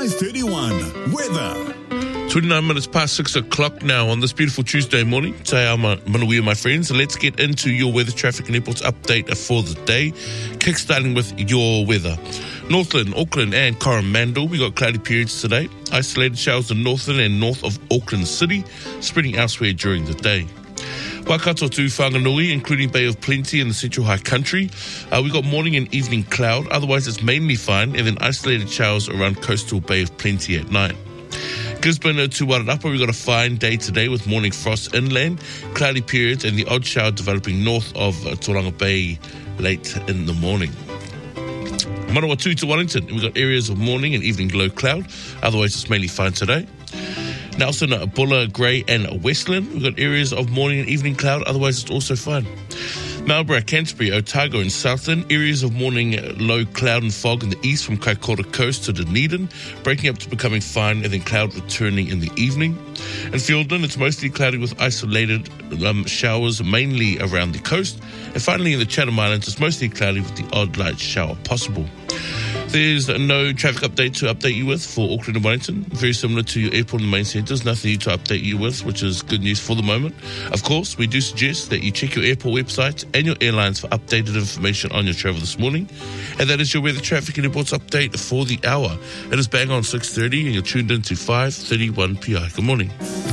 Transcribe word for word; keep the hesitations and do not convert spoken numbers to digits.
five thirty-one. Weather. twenty-nine minutes past six o'clock now on this beautiful Tuesday morning. Say I'm Manuia, my friends, and let's get into your weather, traffic and airports update for the day. Kickstarting with your weather. Northland, Auckland and Coromandel, we got cloudy periods today. Isolated showers in Northland and north of Auckland City, spreading elsewhere during the day. Waikato to Whanganui, including Bay of Plenty and the Central High Country. Uh, we got morning and evening cloud, otherwise it's mainly fine, and then isolated showers around coastal Bay of Plenty at night. Gisborne to Wairarapa, we've got a fine day today with morning frost inland, cloudy periods and the odd shower developing north of uh, Tauranga Bay late in the morning. Manawatu to Wellington, we've got areas of morning and evening low cloud, otherwise it's mainly fine today. Nelson, Buller, Grey and Westland, we've got areas of morning and evening cloud, otherwise it's also fine. Marlborough, Canterbury, Otago and Southland, areas of morning low cloud and fog in the east from Kaikoura Coast to Dunedin, breaking up to becoming fine and then cloud returning in the evening. In Fielden, it's mostly cloudy with isolated um, showers mainly around the coast. And finally in the Chatham Islands, it's mostly cloudy with the odd light shower possible. There's no traffic update to update you with for Auckland and Wellington. Very similar to your airport and main centres. Nothing to update you with, which is good news for the moment. Of course, we do suggest that you check your airport websites and your airlines for updated information on your travel this morning. And that is your weather, traffic and airports update for the hour. It is bang on six thirty and you're tuned in to five thirty-one P I. Good morning.